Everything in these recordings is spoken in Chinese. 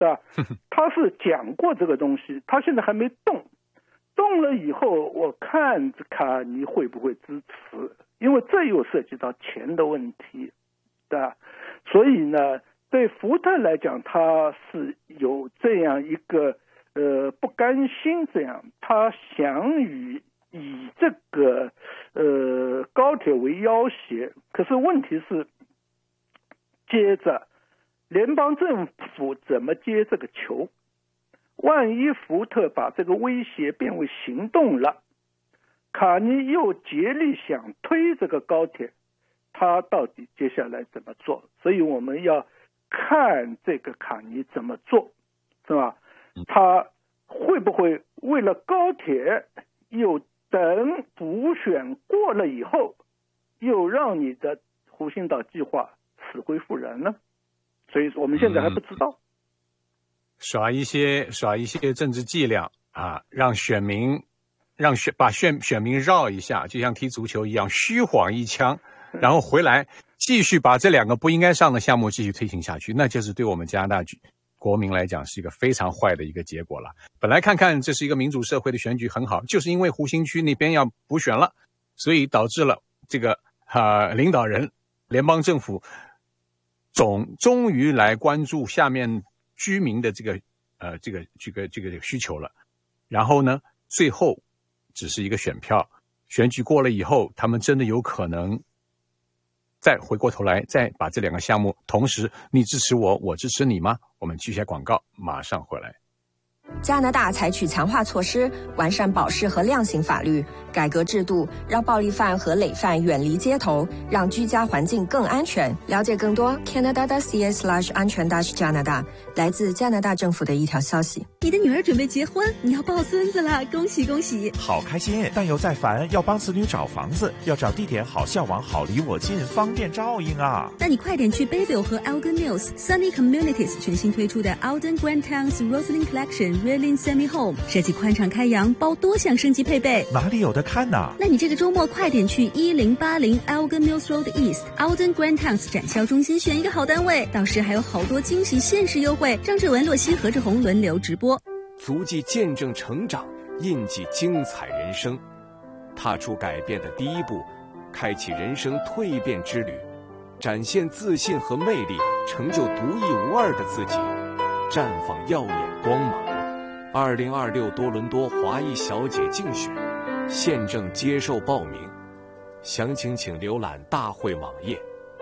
对吧？他是讲过这个东西，他现在还没动，动了以后，我看卡尼会不会支持，因为这又涉及到钱的问题，对吧？所以呢，对福特来讲，他是有这样一个不甘心，这样他想以这个高铁为要挟，可是问题是，接着联邦政府怎么接这个球？万一福特把这个威胁变为行动了，卡尼又竭力想推这个高铁，他到底接下来怎么做？所以我们要看这个卡尼怎么做，是吧？他会不会为了高铁又等补选过了以后，又让你的湖心岛计划死灰复燃呢？所以我们现在还不知道。 耍一些政治伎俩啊，让选民把选民绕一下，就像踢足球一样，虚晃一枪，然后回来继续把这两个不应该上的项目继续推行下去，那就是对我们加拿大国民来讲是一个非常坏的一个结果了。本来看看这是一个民主社会的选举很好，就是因为湖心区那边要补选了，所以导致了这个领导人联邦政府终于来关注下面居民的这个需求了。然后呢，最后只是一个选票，选举过了以后，他们真的有可能再回过头来再把这两个项目同时，你支持我，我支持你吗？我们继续广告，马上回来。 加拿大采取强化措施，完善保释和量刑法律，改革制度，让暴力犯和累犯远离街头，让居家环境更安全。了解更多 Canada.ca/ 安全加拿大，来自加拿大政府的一条消息。 你的女儿准备结婚，你要抱孙子了，恭喜恭喜！ 好开心，但又在烦，要帮子女找房子，要找地点好校网，好离我近，方便照应啊。 那你快点去 Bayville 和 Elgin Mills Sunny Communities 全新推出的 Alden Grand Towns Roslyn Collection Reeling Semi Home， 设计宽敞开阳，包多项升级配备。 哪里有的看呢？ 那你这个周末快点去1080 Elgin Mills Road East Alden Grand Towns 展销中心选一个好单位，到时还有好多惊喜限时优惠。张志文、洛西、何志宏轮流直播， 足迹见证成长，印记精彩人生，踏出改变的第一步，开启人生蜕变之旅，展现自信和魅力，成就独一无二的自己，绽放耀眼光芒。2026多伦多华裔小姐竞选现正接受报名，详情请浏览大会网页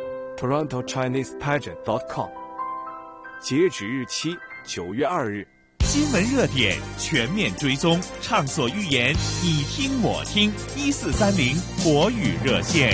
TorontoChinesePageant.com， 截止日期9月2日。 新闻热点全面追踪，畅所欲言，你听我听，1430国语热线。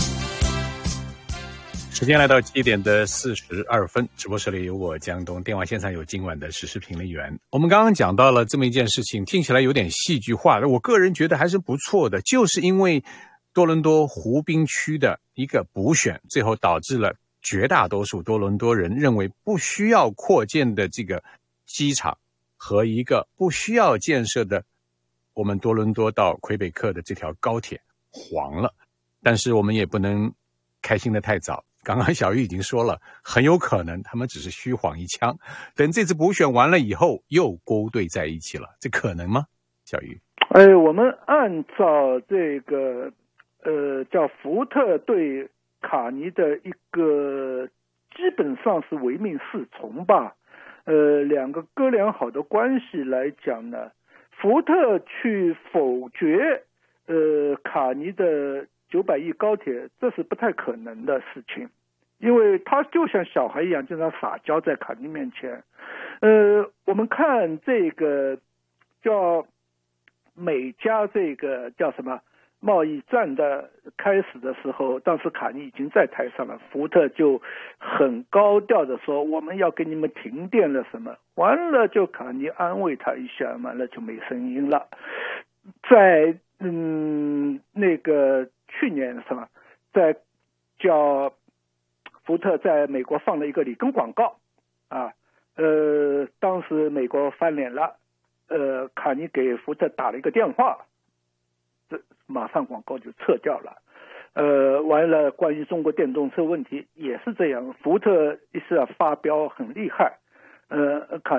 时间来到7点的42分，直播室里有我江东，电话线上有今晚的时事评论员。我们刚刚讲到了这么一件事情，听起来有点戏剧化，我个人觉得还是不错的，就是因为多伦多湖滨区的一个补选，最后导致了绝大多数多伦多人认为不需要扩建的这个机场和一个不需要建设的我们多伦多到魁北克的这条高铁黄了。但是我们也不能开心的太早，刚刚小玉已经说了，很有可能他们只是虚晃一枪，等这次补选完了以后又勾兑在一起了，这可能吗？小玉， 我们按照这个叫福特对卡尼的一个基本上是唯命是从吧，两个哥俩好的关系来讲呢，福特去否决卡尼的900亿高铁，这是不太可能的事情，因为他就像小孩一样经常撒娇在卡尼面前。我们看这个叫美加这个叫什么贸易战的开始的时候，当时卡尼已经在台上了，福特就很高调的说我们要给你们停电了什么，完了就卡尼安慰他一下，完了就没声音了。在那个去年什么，在叫福特在美国放了一个里根广告啊，当时美国翻脸了，卡尼给福特打了一个电话，马上广告就撤掉了。完了关于中国电动车问题也是这样，福特一是发飙很厉害， 卡